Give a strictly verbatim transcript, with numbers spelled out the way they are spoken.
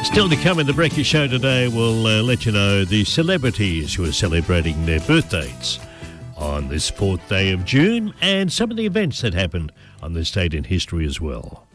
Still to come in the Breakfast Show today, we'll uh, let you know the celebrities who are celebrating their birthdays on this fourth day of June and some of the events that happened on this date in history as well.